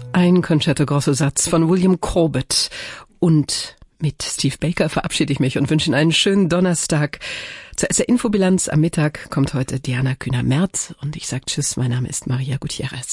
Ein Concerto Grosso Satz von William Corbett. Und mit Steve Baker verabschiede ich mich und wünsche Ihnen einen schönen Donnerstag. Zur SR Infobilanz am Mittag kommt heute Diana Kühner-Merz und ich sage Tschüss, mein Name ist Maria Gutierrez.